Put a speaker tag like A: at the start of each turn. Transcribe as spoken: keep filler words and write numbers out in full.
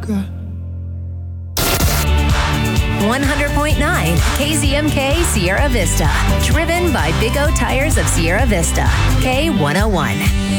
A: got.
B: one hundred point nine K Z M K Sierra Vista. Driven by Big O Tires of Sierra Vista. K one oh one.